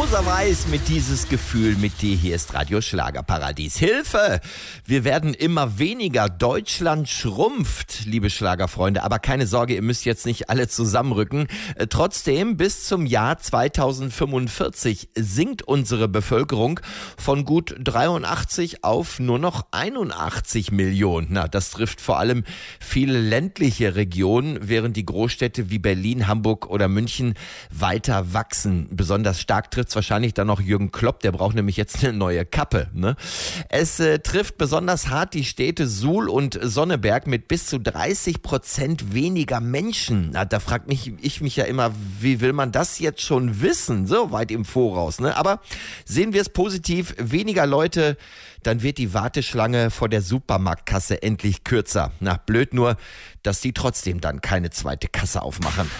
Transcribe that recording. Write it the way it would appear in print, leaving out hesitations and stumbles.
Rosa Weiß mit dieses Gefühl mit dir. Hier ist Radio Schlagerparadies. Hilfe! Wir werden immer weniger. Deutschland schrumpft, liebe Schlagerfreunde. Aber keine Sorge, ihr müsst jetzt nicht alle zusammenrücken. Trotzdem, bis zum Jahr 2045 sinkt unsere Bevölkerung von gut 83 auf nur noch 81 Millionen. Na, das trifft vor allem viele ländliche Regionen, während die Großstädte wie Berlin, Hamburg oder München weiter wachsen. Besonders stark trifft es wahrscheinlich dann noch Jürgen Klopp, der braucht nämlich jetzt eine neue Kappe. Ne? Es trifft besonders hart die Städte Suhl und Sonneberg mit bis zu 30% weniger Menschen. Na, da fragt ich mich ja immer, wie will man das jetzt schon wissen, so weit im Voraus. Ne? Aber sehen wir es positiv, weniger Leute, dann wird die Warteschlange vor der Supermarktkasse endlich kürzer. Na, blöd nur, dass die trotzdem dann keine zweite Kasse aufmachen.